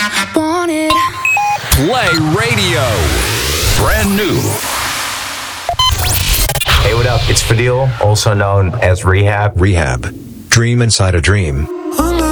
wanted. Play Radio. Brand new. Hey, what up? It's Fadil, also known as Rehab. Rehab. Dream inside a dream.